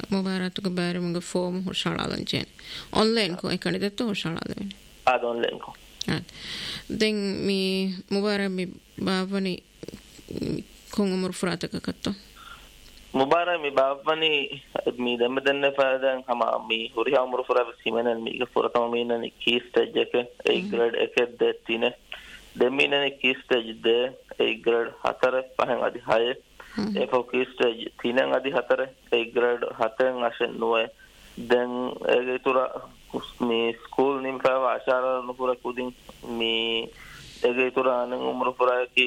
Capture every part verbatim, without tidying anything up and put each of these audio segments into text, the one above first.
ಮುಬಾರತುಗ ಬಾರಿ ಮುಂಗ form ಹುಷಾಳಾಲಂಚೇನೆ online ಕೋ ಐಕಣಿದತ್ತು ಹುಷಾಳಾಲವೆ ಅದು online ಕೋ ಆತ್ ದೆನ್ ಮಿ ಮುಬಾರ ಮಿ ಬಾವನಿ ಕೊಂಗ ಮುರ್ ಫರಾತಕ ಕತ್ತೋ ಮುಬಾರ ಮಿ ಬಾವನಿ ಮಿ ದಮ್ಮದನ್ನ ಫಾದನ್ ಹಮ ಮಿ ಹುರಿಯಾ ಮುರ್ ಫರಾ ಸಿಮನನ್ ಮಿ ಫರತಮ ಮೀನನಿ ಕೀ ಸ್ಟೇಜ್ එක ඒ ග්‍රේඩ් එකේ දෙතින දෙමිනනි කී ස්ටේජ් දෙ ඒ ග්‍රේඩ් හතර පහෙන් අධි හය ඒ ෆෝ කී ස්ටේජ් තිනෙන් අධි හතර ඒ ග්‍රේඩ් හතෙන් අශෙන් නොය දැන් ඒ තුර මේ ස්කූල් නිම් පාව ආශාර නුපුර කුදින් මේ ඒ තුර අනන් උමර පුරාකි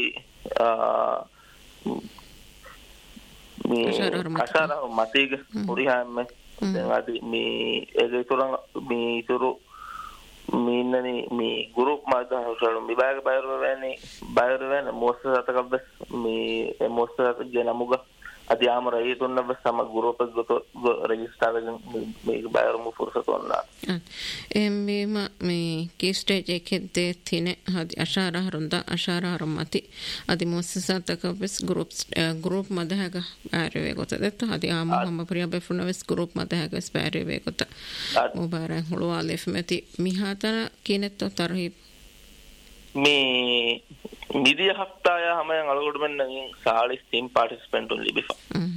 මේ ආශාර මතීග පුරිහාම දැන් අධි මේ ඒ තුර මේ තුරු මීන්නනි මේ ගෲප් මාද හසල මේ බයර බයර වෙන්නේ බයර වෙන මොස්ස සතකබ්බස් මේ මොස්ස ගෙනමුග අධි ආමර ඒ තුන්නබ සම ගෲප් එක ගොත රෙජිස්ටර් එකෙන් මේ බයර මු ෆුර්සතොන්නා එම්මේ මේ කී ස්ටේජ් එකේ දෙතින හදි අශාර හරුන්දා අශාර හරුමති අධි මොස්ස සතකබ්බස් ගෲප් ගෲප් මදහක බයර ගොත දෙත අධි ආම හම ප්‍රිය බෙෆුනවස් ගෲප් මදහක ස්පෑර වේ ගොත මුබාරක් හුලවාලෙෆ් මෙති මිහාතන කිනෙත්ත තරහිබ් මේ මිදිය හෆ්තාය හැමයන් අලගොඩ මෙන්න සාලිස් ටීම් පාටිසිපන්ට් උන් ලිබිෆා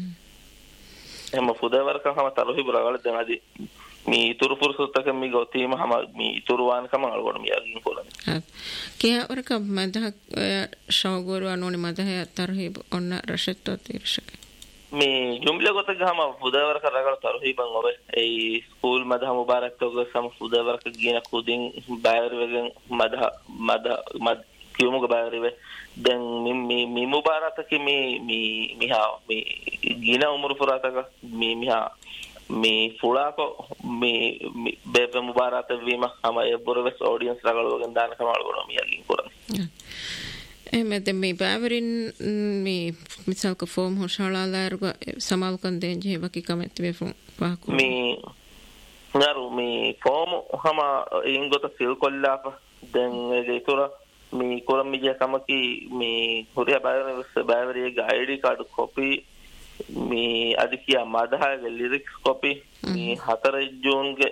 එම ෆුදවරක හැම තරහිබ් රගල දැන් අදි මේ ඉතුරු පුරුසුත්තක මේ ගොතීම හැම මේ ඉතුරු වානකම අලගොඩ මියගින් කොලන කියා වරක මදහ ෂෝගෝරු අනෝනි මදහ තරහිබ් ඔන්න රෂත්ත තීර්ෂක මේ ජුම්ල ගොත ගහම ෆුදවරක රගල තරහිබන් ඔබ ඒ ස්කූල් මදහ මුබාරක් තෝග සම ෆුදවරක ගින කුදින් බයර් වෙගෙන් මදහ මද මද කියමුග බයර් වෙ දැන් මේ මේ මුබාරතක මේ මේ මිහා මේ ගින උමරු පුරාතක මේ මිහා මේ ෆුලාක මේ බේප මුබාරත වීම හැම ඒ බොරවස් ඔඩියන්ස් රගල වගෙන් දාන කමාල ගොන මියගින් කරන්නේ එමෙද මේ බෑවරින් මේ මිසල්ක ෆෝම් හොෂාලාලාරුග සමාල්කන් දෙන් ජීවකි කමෙත් වෙෆුන් පාකු මේ නරු මේ ෆෝම් හම ඉංගොත ෆිල් කොල්ලාප දැන් ඒ තුර මේ කොරම් මිජ කමකි මේ හොරිය බෑවරස් බෑවරියේ ආයිඩි කාඩ් කොපි මේ අදිකියා මදහගේ ලිරික්ස් කොපි මේ හතර ජූන්ගේ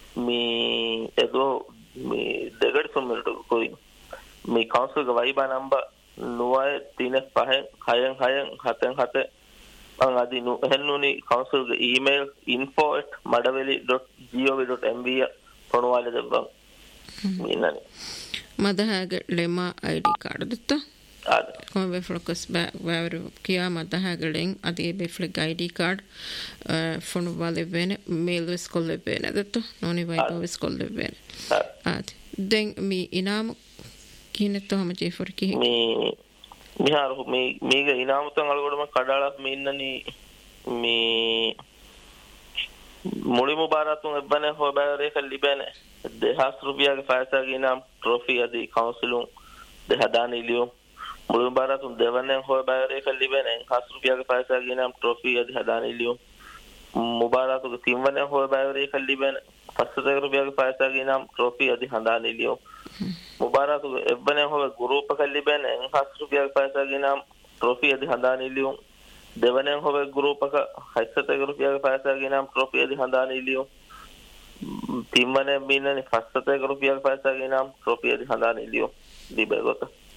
මේ එදෝ මේ දෙගඩ සොම්මරට කොයි මේ කවුන්සිල් ගේ වයිබා නම්බර් නවය තින පහෙන් හයෙන් හයෙන් හතෙන් හත අන් අදි නු හෙන්නුනි කවුන්සිල් ගේ email info at madaveli dot gov dot m b පොණවාල දෙබ්බන් මිනනි මදහගේ ලෙමා id card දෙත්ත ආද කොම් වේ ෆොකස් බෑවර කියා මදහගේ ලෙන් අදි බේ ෆ්ලික් id කාඩ් පොණවාල වෙන මේල් වෙස් කොල්ල වෙන දෙත්ත නොනි වයිබා වෙස් කොල්ල වෙන ආද දැන් මේ ඉනාම කිනෙත්තු හැම ජීෆර් කි මේ මිහාර මේ මේක ඉනාමතන් අලගොඩම කඩාලක් මේ ඉන්නනි මේ මුලිම බාරතුන් එබ්බනේ හො බෑරේ කල්ලිබනේ දෙහස් රුපියාගේ ෆයිසාගේ ඉනාම ට්‍රොෆි අධි කවුන්සිලුන් දෙහදාන ඉලියෝ මුලිම බාරතුන් දෙවන්නේ හො බෑරේ කල්ලිබනේ හස් රුපියාගේ ෆයිසාගේ ඉනාම ට්‍රොෆි අධි හදාන ඉලියෝ මුබාරතුගේ තිම්වන්නේ හො බෑරේ කල්ලිබනේ පස්සේ රුපියාගේ ෆයිසාගේ ඉනාම ට්‍රොෆි අධි හදාන ඉලියෝ मुबारक एब्बने होवे ग्रुप कल्लिबेन हस रुपया पैसा गिनाम ट्रॉफी अधि हंदान इलियो देवने होवे ग्रुप का हसते रुपया पैसा गिनाम ट्रॉफी अधि हंदान इलियो तिमने बिनने फसते रुपया पैसा गिनाम ट्रॉफी अधि हंदान इलियो दिबेगोत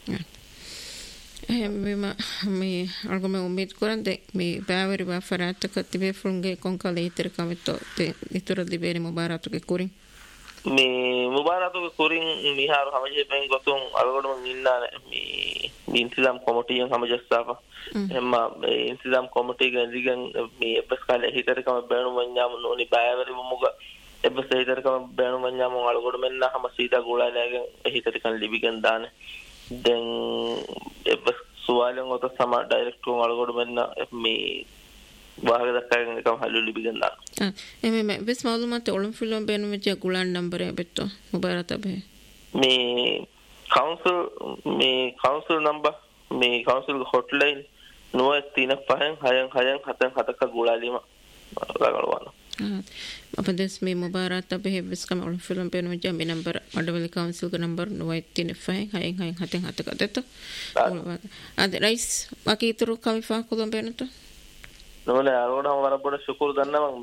එහම මේ අල්ගම උම්මීද කරන්ද මේ බෑවරි වා ෆරාත කතිබේ ෆුන්ගේ කොන්කල ඉතර කමෙතෝ තේ ඉතර දිබේනි මුබාරතුගේ කුරින් මේ මුබාරතුගේ කුරින් මිහාර හැමජේ පෙන් ගොතුන් අලගොඩම ඉන්නා මේ ඉන්තිසම් කොමිටියෙන් හැමජස්සාප එම්ම මේ ඉන්තිසම් කොමිටියගේ දිගන් මේ එපස් කාලේ හිතරකම බෑණු වඤ්ඤාම නෝනි බෑවරි මුග එපස් හිතරකම බෑණු වඤ්ඤාම අලගොඩ මෙන්න හැම සීතා ගෝලාලයන් හිතරකන් ලිබිකන් දාන දැන් එපස් සුවාලෙන් ඔත සම ඩයිරෙක්ට් උන් අලගොඩ මෙන්න මේ वाहग दक्काගෙන එකම හලු ලිබිගෙන දාන ආ එමෙ වෙස් මාලුමාත් ඔලම් ෆිල්ම් බෙනු මෙජ ගුලන් නම්බර් එබෙත්ත මුබාරත බේ මේ කවුන්සිල් මේ කවුන්සිල් නම්බර් මේ කවුන්සිල් හොට්ලයින් නවය තින පහෙන් හයෙන් හයෙන් හතෙන් හතක ගුලාලිම රගලවන ආ අපදස් මේ මුබාරත බේ වෙස් කම ඔලම් ෆිල්ම් බෙනු මෙජ මේ නම්බර් මඩවලි කවුන්සිල් ගේ නම්බර් නවය තින පහෙන් හයෙන් හයෙන් හතෙන් හතක දෙත අද රයිස් වකීතුරු කමිෆා කොලම් බෙනුත නෝනේ අරෝඩ හම වරබොඩ ශුකුර් දන්නවා